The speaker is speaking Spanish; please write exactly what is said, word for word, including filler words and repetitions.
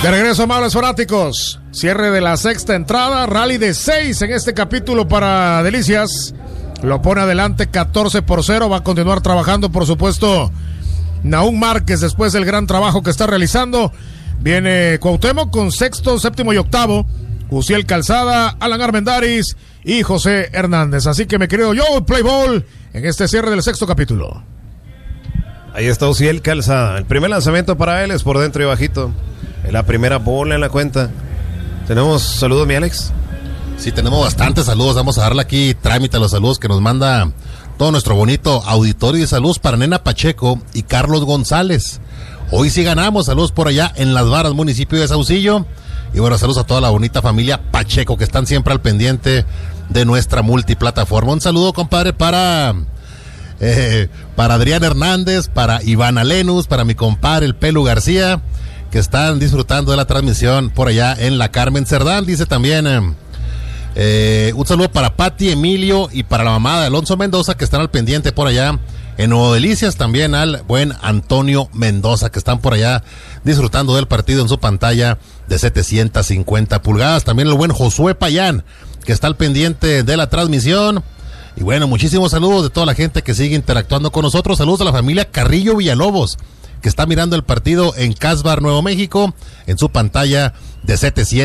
De regreso, amables fanáticos. Cierre de la sexta entrada. Rally de seis en este capítulo para Delicias. Lo pone adelante catorce por cero. Va a continuar trabajando, por supuesto, Nahum Márquez después del gran trabajo que está realizando. Viene Cuauhtémoc con sexto, séptimo y octavo. Uciel Calzada, Alan Armendáriz y José Hernández. Así que, mi querido Joe, play ball en este cierre del sexto capítulo. Ahí está Uciel Calzada. El primer lanzamiento para él es por dentro y bajito. Es la primera bola en la cuenta. Tenemos saludos, mi Alex. Sí, tenemos bastantes saludos. Vamos a darle aquí trámite a los saludos que nos manda todo nuestro bonito auditorio. Y saludos para Nena Pacheco y Carlos González. Hoy sí ganamos. Saludos por allá en Las Varas, municipio de Saucillo. Y bueno, saludos a toda la bonita familia Pacheco que están siempre al pendiente de nuestra multiplataforma. Un saludo, compadre, para... Eh, para Adrián Hernández, para Ivana Lenus, para mi compadre el Pelu García, que están disfrutando de la transmisión por allá en la Carmen Cerdán. Dice también eh, eh, un saludo para Pati, Emilio y para la mamá de Alonso Mendoza, que están al pendiente por allá en Nuevo Delicias. También al buen Antonio Mendoza, que están por allá disfrutando del partido en su pantalla de setecientas cincuenta pulgadas. También el buen Josué Payán, que está al pendiente de la transmisión. Y bueno, muchísimos saludos de toda la gente que sigue interactuando con nosotros. Saludos a la familia Carrillo Villalobos, que está mirando el partido en Casbar, Nuevo México, en su pantalla de setecientos.